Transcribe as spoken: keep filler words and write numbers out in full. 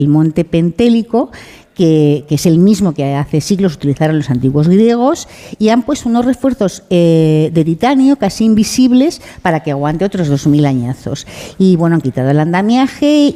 el monte pentélico, Que, que es el mismo que hace siglos utilizaron los antiguos griegos, y han puesto unos refuerzos eh, de titanio casi invisibles para que aguante otros dos mil añazos. Y bueno, han quitado el andamiaje